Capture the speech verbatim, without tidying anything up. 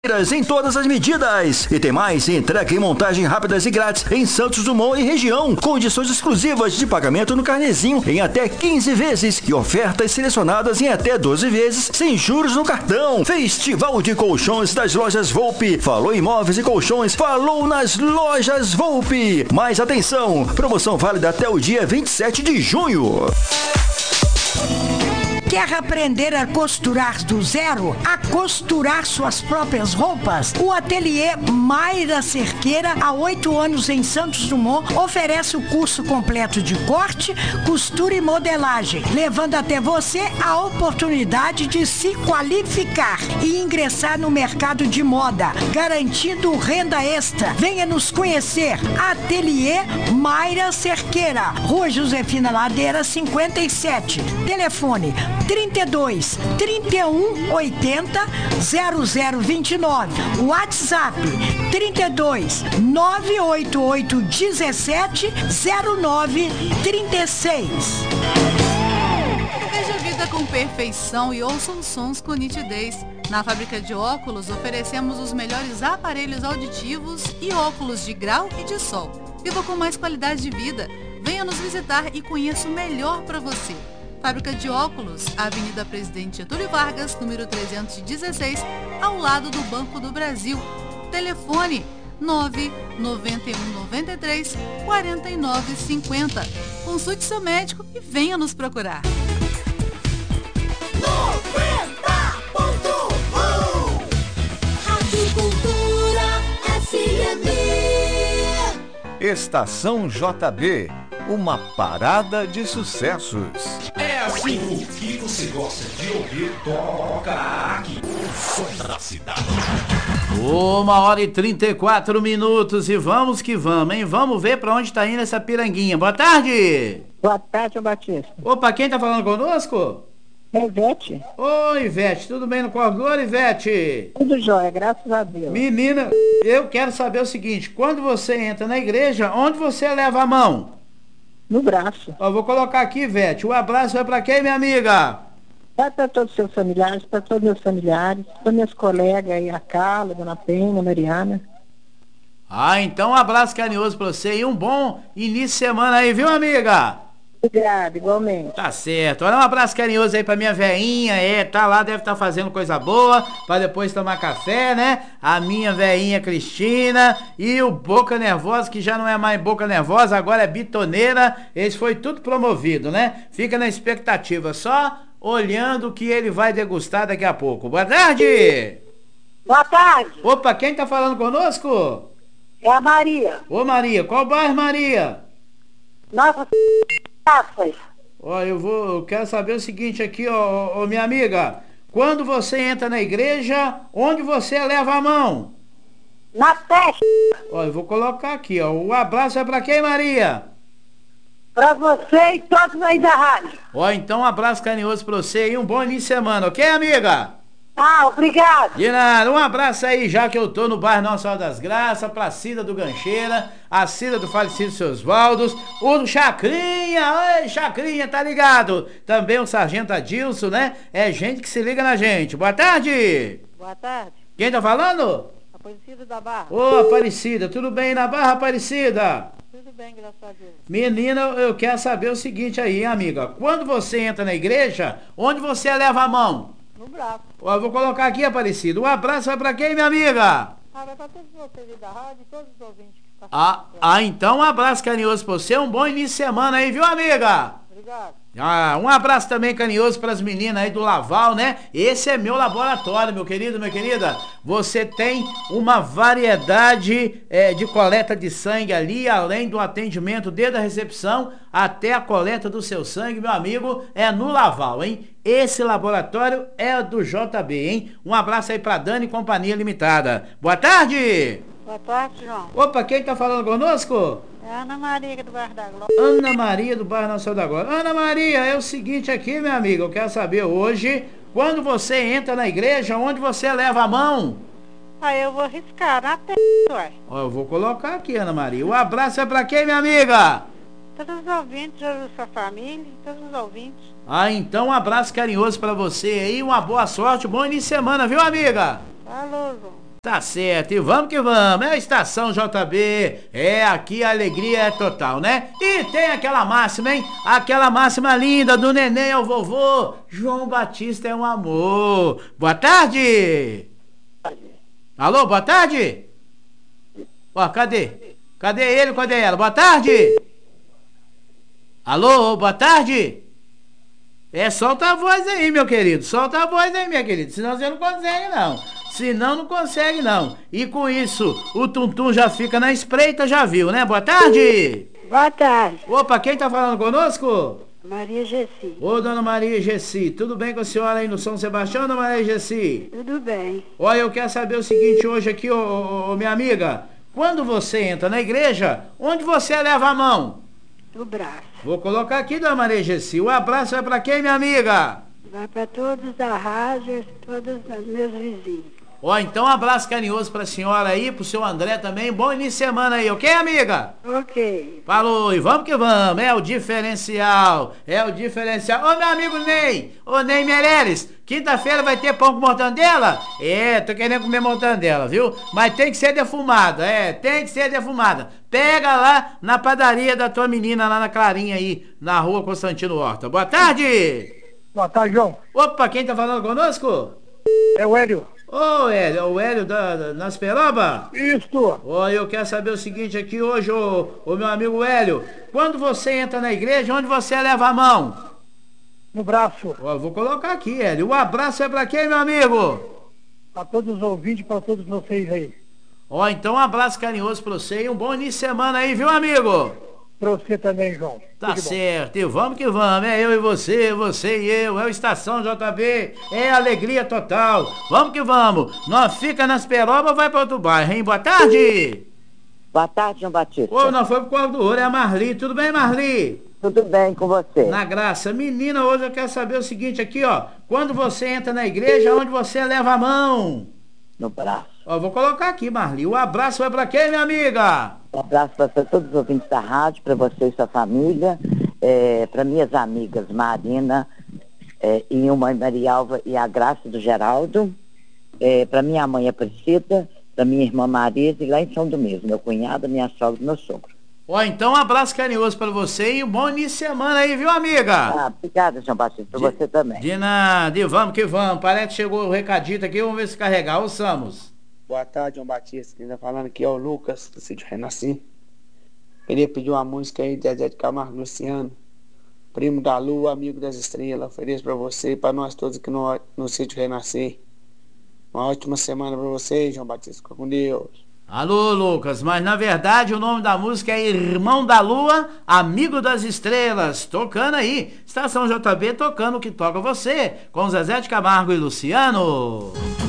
Em todas as medidas. E tem mais, entrega e montagem rápidas e grátis em Santos Dumont e região. Condições exclusivas de pagamento no carnezinho em até quinze vezes e ofertas selecionadas em até doze vezes sem juros no cartão. Festival de Colchões das Lojas Volpe. Falou em móveis e colchões, falou nas Lojas Volpe. Mais atenção, promoção válida até o dia vinte e sete de junho. Quer aprender a costurar do zero? A costurar suas próprias roupas? O ateliê Mayra Cerqueira, há oito anos em Santos Dumont, oferece o curso completo de corte, costura e modelagem, levando até você a oportunidade de se qualificar e ingressar no mercado de moda, garantindo renda extra. Venha nos conhecer. Ateliê Mayra Cerqueira, Rua Josefina Ladeira, cinquenta e sete. Telefone trinta e dois, trinta e um, oitenta, zero zero vinte e nove. WhatsApp trinta e dois, nove oito oito, dezessete, zero nove, trinta e seis. Veja a vida com perfeição e ouçam sons com nitidez. Na fábrica de óculos oferecemos os melhores aparelhos auditivos e óculos de grau e de sol. Viva com mais qualidade de vida. Venha nos visitar e conheça o melhor para você. Fábrica de óculos, Avenida Presidente Getúlio Vargas, número trezentos e dezesseis, ao lado do Banco do Brasil. Telefone nove nove um nove três, quatro nove cinco zero. Consulte seu médico e venha nos procurar. noventa ponto um Rádio Cultura F M. Estação J B, uma parada de sucessos. É assim, o que você gosta de ouvir, toca aqui. O som da cidade. Uma hora e trinta e quatro minutos e vamos que vamos, hein? Vamos ver pra onde tá indo essa piranguinha. Boa tarde! Boa tarde, Batista. Opa, quem tá falando conosco? É Ivete. Oi, Ivete, tudo bem no Corredor, Ivete? Tudo jóia, graças a Deus. Menina, eu quero saber o seguinte, quando você entra na igreja, onde você leva a mão? No braço. Ó, vou colocar aqui, Ivete, o abraço vai pra quem, minha amiga? Vai para todos os seus familiares, para todos os meus familiares, para minhas colegas aí, a Carla, a Dona Penha, a Mariana. Ah, então um abraço carinhoso pra você e um bom início de semana aí, viu, amiga? Obrigada, igualmente. Tá certo. Olha, um abraço carinhoso aí pra minha veinha, é, tá lá, deve estar tá fazendo coisa boa, pra depois tomar café, né? A minha veinha Cristina e o Boca Nervosa, que já não é mais Boca Nervosa, agora é Bitoneira. Esse foi tudo promovido, né? Fica na expectativa, só olhando o que ele vai degustar daqui a pouco. Boa tarde! Boa tarde! Opa, quem tá falando conosco? É a Maria. Ô Maria, qual bairro, Maria? Nossa Ó, eu vou, eu quero saber o seguinte aqui, ó, ó, minha amiga. Quando você entra na igreja, onde você leva a mão? Na testa. Ó, eu vou colocar aqui, ó. O abraço é pra quem, Maria? Pra você e todos aí da rádio. Ó, então um abraço carinhoso pra você e um bom início de semana, ok, amiga? Ah, obrigado. De nada, um abraço aí, já que eu tô no bairro Nossa Senhora das Graças, pra Cida do Gancheira, a Cida do falecido Seus Valdos, o do Chacrinha, oi, Chacrinha, tá ligado? Também o Sargento Adilson, né? É gente que se liga na gente. Boa tarde. Boa tarde. Quem tá falando? Aparecida da Barra. Ô, Aparecida, tudo bem na Barra, Aparecida? Tudo bem, graças a Deus. Menina, eu quero saber o seguinte aí, amiga. Quando você entra na igreja, onde você leva a mão? No braço. Ó, eu vou colocar aqui, Aparecido. Um abraço vai pra quem, minha amiga? Ah, vai pra todos vocês da rádio e todos os ouvintes que estão. Ah, ah, então um abraço carinhoso pra você. Um bom início de semana aí, viu, amiga? Obrigado. Ah, um abraço também carinhoso pras meninas aí do Laval, né? Esse é meu laboratório, meu querido, minha querida. Você tem uma variedade é, de coleta de sangue ali, além do atendimento desde a recepção até a coleta do seu sangue, meu amigo, é no Laval, hein? Esse laboratório é do J B, hein? Um abraço aí pra Dani e Companhia Limitada. Boa tarde! Boa tarde, João. Opa, quem tá falando conosco? É a Ana Maria do Bairro da Glória. Ana Maria do Bairro Nacional da Glória. Ana Maria, é o seguinte aqui, minha amiga, eu quero saber hoje, quando você entra na igreja, onde você leva a mão? Ah, eu vou arriscar na testa, ué. Ó, eu vou colocar aqui, Ana Maria. O abraço é pra quem, minha amiga? Todos os ouvintes, toda a sua família, todos os ouvintes. Ah, então um abraço carinhoso pra você aí, uma boa sorte, bom início de semana, viu, amiga? Falou, João. Tá certo, e vamos que vamos, é a Estação J B, é aqui a alegria é total, né? E tem aquela máxima, hein? Aquela máxima linda do neném ao vovô, João Batista é um amor. Boa tarde! Alô, boa tarde? Ó, cadê? Cadê ele, cadê ela? Boa tarde! Alô, boa tarde! É, solta a voz aí, meu querido, solta a voz aí, minha querida, senão você não consegue não. Senão não consegue não. E com isso, o Tum-Tum já fica na espreita, já viu, né? Boa tarde! Boa tarde. Opa, quem tá falando conosco? Maria Gessi. Ô, dona Maria Gessi, tudo bem com a senhora aí no São Sebastião, dona Maria Gessi? Tudo bem. Olha, eu quero saber o seguinte hoje aqui, ô, ô, ô, minha amiga. Quando você entra na igreja, onde você leva a mão? No braço. Vou colocar aqui, dona Maria Gessi. O abraço vai pra quem, minha amiga? Vai para todos da rádio, todos os meus vizinhos. Ó, então um abraço carinhoso pra senhora aí, pro seu André também. Bom início de semana aí, ok, amiga? Ok. Falou, e vamos que vamos, é o diferencial, é o diferencial. Ô, meu amigo Ney, ô Ney Meirelles, quinta-feira vai ter pão com mortandela? É, tô querendo comer mortandela, viu? Mas tem que ser defumada, é, tem que ser defumada. Pega lá na padaria da tua menina, lá na Clarinha aí, na rua Constantino Horta. Boa tarde! Boa tarde, João. Opa, quem tá falando conosco? É o Hélio. Ô, Hélio, é o Hélio da, da Nas Peroba? Isso. Ó, eu quero saber o seguinte aqui hoje, ô, ô meu amigo Hélio. Quando você entra na igreja, onde você leva a mão? No braço. Ó, vou colocar aqui, Hélio. O abraço é pra quem, meu amigo? Pra todos os ouvintes, pra todos vocês aí. Ó, então um abraço carinhoso pra você e um bom início de semana aí, viu, amigo? Pra você também, João. Tá certo, e vamos que vamos, é eu e você, você e eu, é o Estação J B, é alegria total, vamos que vamos, nós fica nas Peroba, vai pra outro bairro, hein, boa tarde! Boa tarde, João Batista. Ô, nós foi pro Corvo do Ouro, é a Marli, tudo bem, Marli? Tudo bem com você? Na graça, menina, hoje eu quero saber o seguinte aqui, ó, quando você entra na igreja, onde você leva a mão? No braço. Ó, vou colocar aqui, Marli, o abraço vai pra quem, minha amiga? Um abraço para todos os ouvintes da rádio, para você e sua família, é, para minhas amigas Marina, é, Ilma e Marialva e a Graça do Geraldo, é, para minha mãe Aparecida, para minha irmã Marisa e lá em São Domingos, meu cunhado, minha sogra e meu sogro. Ó, então um abraço carinhoso para você e um bom início de semana aí, viu, amiga? Ah, obrigada, João Batista, para você também. De nada, e vamos que vamos, parece que chegou o recadito aqui, vamos ver se carregar, ouçamos. Boa tarde, João Batista. Quem tá falando aqui é o Lucas, do Sítio Renascer. Queria pedir uma música aí de Zezé de Camargo Luciano, primo da lua, amigo das estrelas. Ofereço pra você e pra nós todos aqui no, no Sítio Renascer. Uma ótima semana pra você, João Batista. Fica com Deus. Alô, Lucas, mas na verdade o nome da música é Irmão da Lua, Amigo das Estrelas, tocando aí. Estação J B tocando o que toca você, com Zezé de Camargo e Luciano.